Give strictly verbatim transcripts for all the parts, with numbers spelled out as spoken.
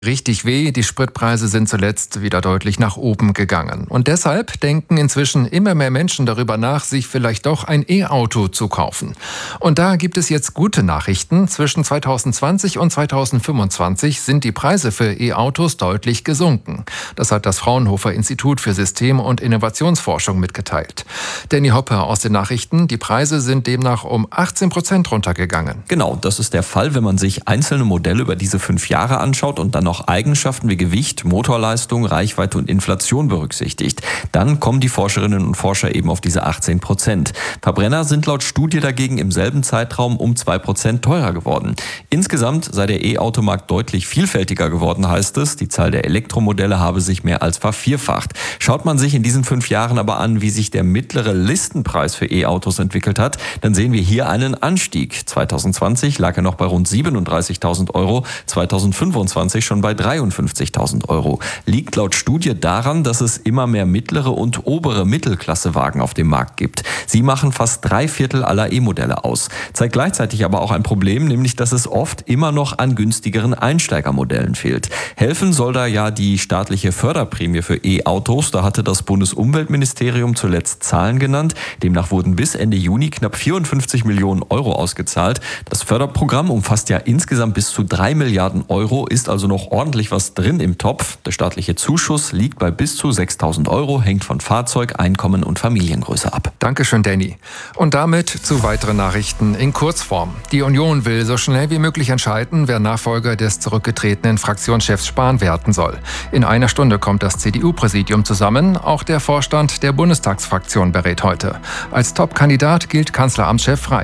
Richtig weh, die Spritpreise sind zuletzt wieder deutlich nach oben gegangen. Und deshalb denken inzwischen immer mehr Menschen darüber nach, sich vielleicht doch ein E-Auto zu kaufen. Und da gibt es jetzt gute Nachrichten. Zwischen zweitausendzwanzig und zweitausendfünfundzwanzig sind die Preise für E-Autos deutlich gesunken. Das hat das Fraunhofer Institut für System- und Innovationsforschung mitgeteilt. Danny Hoppe aus den Nachrichten. Die Preise sind demnach um achtzehn Prozent runtergegangen. Genau, das ist der Fall, wenn man sich einzelne Modelle über diese fünf Jahre anschaut und dann noch Eigenschaften wie Gewicht, Motorleistung, Reichweite und Inflation berücksichtigt. Dann kommen die Forscherinnen und Forscher eben auf diese achtzehn Prozent. Verbrenner sind laut Studie dagegen im selben Zeitraum um zwei Prozent teurer geworden. Insgesamt sei der E-Automarkt deutlich vielfältiger geworden, heißt es. Die Zahl der Elektromodelle habe sich mehr als vervierfacht. Schaut man sich in diesen fünf Jahren aber an, wie sich der mittlere Listenpreis für E-Autos entwickelt hat, dann sehen wir hier einen Anstieg. zweitausendzwanzig lag er noch bei rund siebenunddreißigtausend Euro, zweitausendfünfundzwanzig schon bei dreiundfünfzigtausend Euro. Liegt laut Studie daran, dass es immer mehr mittlere und obere Mittelklassewagen auf dem Markt gibt. Sie machen fast drei Viertel aller E-Modelle aus. Zeigt gleichzeitig aber auch ein Problem, nämlich dass es oft immer noch an günstigeren Einsteigermodellen fehlt. Helfen soll da ja die staatliche Förderprämie für E-Autos. Da hatte das Bundesumweltministerium zuletzt Zahlen genannt. Demnach wurden bis Ende Juni knapp vierundfünfzig Millionen Euro ausgezahlt. Das Förderprogramm umfasst ja insgesamt bis zu drei Milliarden Euro, ist also noch ordentlich was drin im Topf. Der staatliche Zuschuss liegt bei bis zu sechstausend Euro, hängt von Fahrzeug, Einkommen und Familiengröße ab. Dankeschön, Danny. Und damit zu weiteren Nachrichten in Kurzform. Die Union will so schnell wie möglich entscheiden, wer Nachfolger des zurückgetretenen Fraktionschefs Spahn werden soll. In einer Stunde kommt das C D U-Präsidium zusammen. Auch der Vorstand der Bundestagsfraktion berät heute. Als Top-Kandidat gilt Kanzleramtschef Frey.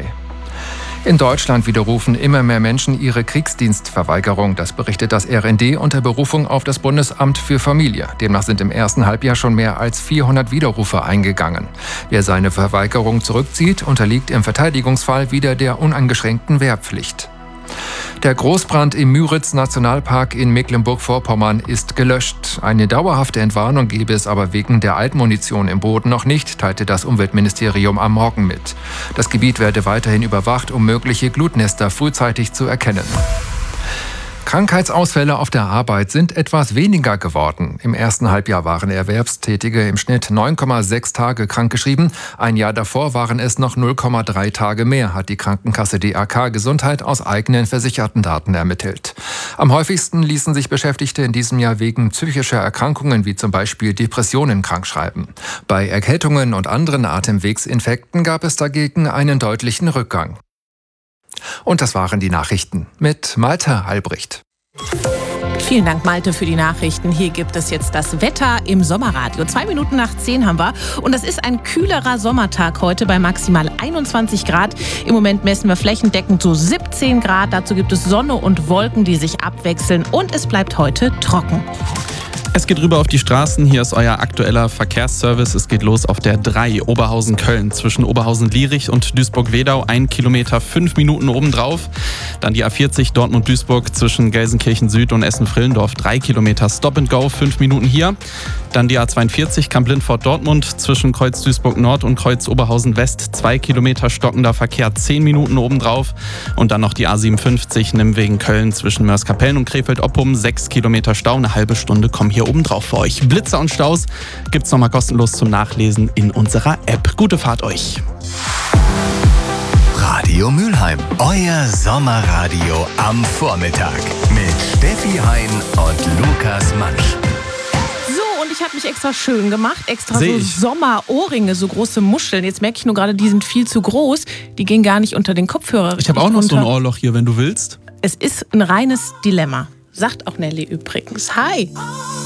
In Deutschland widerrufen immer mehr Menschen ihre Kriegsdienstverweigerung. Das berichtet das R N D unter Berufung auf das Bundesamt für Familie. Demnach sind im ersten Halbjahr schon mehr als vierhundert Widerrufe eingegangen. Wer seine Verweigerung zurückzieht, unterliegt im Verteidigungsfall wieder der uneingeschränkten Wehrpflicht. Der Großbrand im Müritz-Nationalpark in Mecklenburg-Vorpommern ist gelöscht. Eine dauerhafte Entwarnung gebe es aber wegen der Altmunition im Boden noch nicht, teilte das Umweltministerium am Morgen mit. Das Gebiet werde weiterhin überwacht, um mögliche Glutnester frühzeitig zu erkennen. Krankheitsausfälle auf der Arbeit sind etwas weniger geworden. Im ersten Halbjahr waren Erwerbstätige im Schnitt neun Komma sechs Tage krankgeschrieben. Ein Jahr davor waren es noch null Komma drei Tage mehr, hat die Krankenkasse D A K Gesundheit aus eigenen versicherten Daten ermittelt. Am häufigsten ließen sich Beschäftigte in diesem Jahr wegen psychischer Erkrankungen wie zum Beispiel Depressionen krankschreiben. Bei Erkältungen und anderen Atemwegsinfekten gab es dagegen einen deutlichen Rückgang. Und das waren die Nachrichten mit Malte Albrecht. Vielen Dank, Malte, für die Nachrichten. Hier gibt es jetzt das Wetter im Sommerradio. Zwei Minuten nach zehn haben wir. Und das ist ein kühlerer Sommertag heute bei maximal einundzwanzig Grad. Im Moment messen wir flächendeckend so siebzehn Grad. Dazu gibt es Sonne und Wolken, die sich abwechseln. Und es bleibt heute trocken. Es geht rüber auf die Straßen. Hier ist euer aktueller Verkehrsservice. Es geht los auf der drei Oberhausen-Köln zwischen Oberhausen-Lierich und Duisburg-Wedau. Ein Kilometer, fünf Minuten obendrauf. Dann die A vierzig Dortmund-Duisburg zwischen Gelsenkirchen-Süd und Essen-Frillendorf. Drei Kilometer Stop and Go, fünf Minuten hier. Dann die A zweiundvierzig Kamp-Lindfort-Dortmund zwischen Kreuz Duisburg-Nord und Kreuz Oberhausen-West. Zwei Kilometer stockender Verkehr, zehn Minuten obendrauf. Und dann noch die A siebenundfünfzig Nimwegen-Köln zwischen Mörs-Kapellen und Krefeld-Oppum. Sechs Kilometer Stau, eine halbe Stunde kommen hier obendrauf für euch. Blitzer und Staus gibt's nochmal kostenlos zum Nachlesen in unserer App. Gute Fahrt euch. Radio Mülheim, euer Sommerradio am Vormittag mit Steffi Hein und Lukas Mansch. So, und ich habe mich extra schön gemacht, extra Seh so ich. Sommerohrringe, so große Muscheln. Jetzt merke ich nur gerade, die sind viel zu groß. Die gehen gar nicht unter den Kopfhörer. Ich habe auch noch so ein unter. Ohrloch hier, wenn du willst. Es ist ein reines Dilemma. Sagt auch Nelly übrigens. Hi.